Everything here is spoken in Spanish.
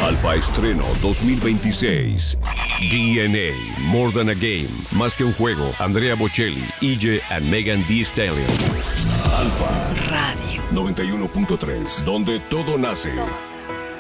Alfa Estreno 2026. DNA, More Than a Game, más que un juego. Andrea Bocelli, EJ and Megan Thee Stallion. Alfa Radio 91.3, donde todo nace.